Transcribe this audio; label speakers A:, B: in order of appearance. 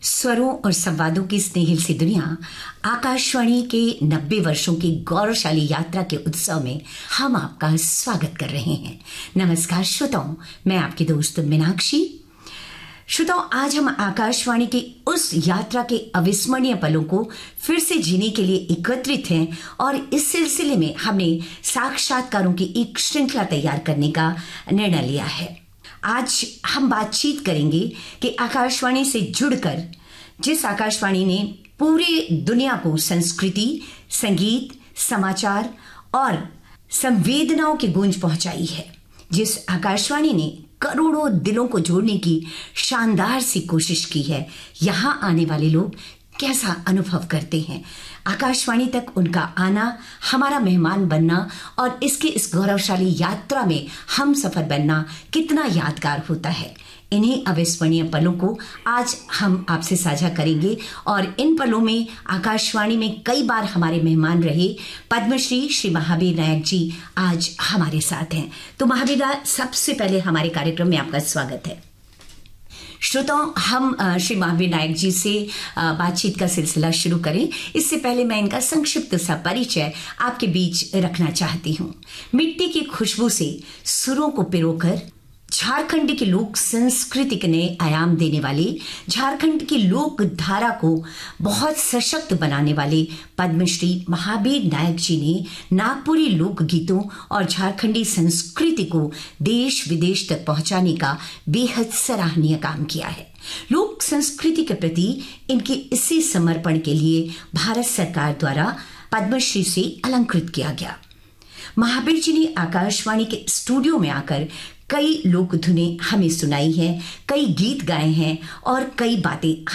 A: स्वरों और संवादों की स्नेहिल सी दुनिया आकाशवाणी के 90 वर्षों की गौरवशाली यात्रा के उत्सव में हम आपका स्वागत कर रहे हैं। नमस्कार श्रोताओं, मैं आपकी दोस्त मीनाक्षी। श्रोताओं, आज हम आकाशवाणी की उस यात्रा के अविस्मरणीय पलों को फिर से जीने के लिए एकत्रित हैं और इस सिलसिले में हमने साक्षात्कारों की एक श्रृंखला तैयार करने का निर्णय लिया है। आज हम बातचीत करेंगे कि आकाशवाणी से जुड़कर जिस आकाशवाणी ने पूरे दुनिया को संस्कृति, संगीत, समाचार और संवेदनाओं की गूंज पहुंचाई है, जिस आकाशवाणी ने करोड़ों दिलों को जोड़ने की शानदार सी कोशिश की है, यहां आने वाले लोग कैसा अनुभव करते हैं। आकाशवाणी तक उनका आना, हमारा मेहमान बनना और इस गौरवशाली यात्रा में हम सफर बनना कितना यादगार होता है। इन्हीं अविस्मरणीय पलों को आज हम आपसे साझा करेंगे और इन पलों में आकाशवाणी में कई बार हमारे मेहमान रहे पद्मश्री श्री महावीर नायक जी आज हमारे साथ हैं। तो महावीर, सबसे पहले हमारे कार्यक्रम में आपका स्वागत है। श्रोताओं, हम श्री महावीर नायक जी से बातचीत का सिलसिला शुरू करें, इससे पहले मैं इनका संक्षिप्त सा परिचय आपके बीच रखना चाहती हूँ। मिट्टी की खुशबू से सुरों को पिरोकर झारखंड की लोक संस्कृति के नए आयाम देने वाले, झारखंड की लोक धारा को बहुत सशक्त बनाने वाले पद्मश्री महावीर नायक जी ने नागपुरी लोक गीतों और झारखंडी संस्कृति को देश विदेश तक पहुंचाने का बेहद सराहनीय काम किया है। लोक संस्कृति के प्रति इनके इसी समर्पण के लिए भारत सरकार द्वारा पद्मश्री से अलंकृत किया गया। महावीर जी ने आकाशवाणी के स्टूडियो में आकर कई लोक धुनें हमें सुनाई हैं, कई गीत गाए हैं और कई बातें